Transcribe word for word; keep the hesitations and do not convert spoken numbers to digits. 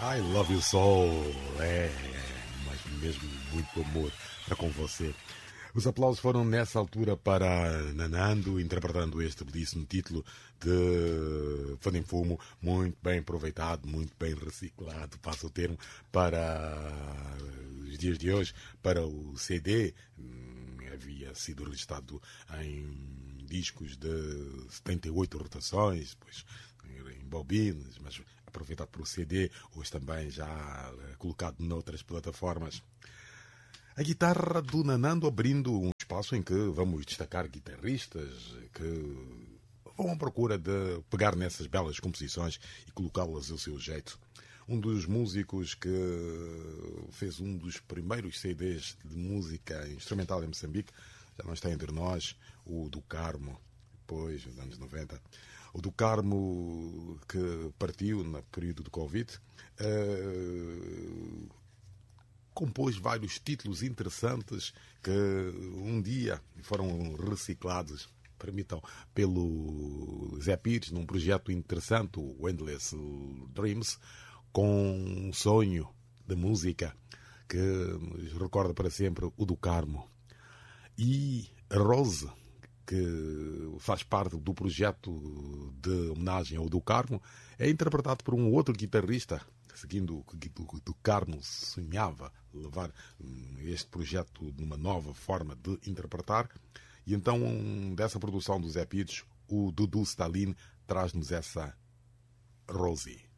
I love you so. É, mas mesmo muito amor para com você. Os aplausos foram nessa altura para Nanando, interpretando este belíssimo título de Fundo em Fumo, muito bem aproveitado, muito bem reciclado, passa o termo, para os dias de hoje, para o C D. Havia sido registrado em discos de setenta e oito rotações, depois em bobinas, mas aproveitado para o C D, hoje também já colocado noutras plataformas. A guitarra do Nanando abrindo um espaço em que vamos destacar guitarristas que vão à procura de pegar nessas belas composições e colocá-las ao seu jeito. Um dos músicos que fez um dos primeiros C Ds de música instrumental em Moçambique, já não está entre nós, o do Carmo, depois, nos anos noventa. O do Carmo, que partiu no período do Covid, uh, compôs vários títulos interessantes que um dia foram reciclados, permitam, pelo Zé Pires, num projeto interessante, o Endless Dreams, com um sonho de música que nos recorda para sempre o do Carmo. E a Rose, que faz parte do projeto de homenagem ao do Carmo, é interpretado por um outro guitarrista, seguindo o que o do Carmo sonhava levar este projeto numa nova forma de interpretar. E então, dessa produção do Zé Pires, o Dudu Stalin traz-nos essa Rosie.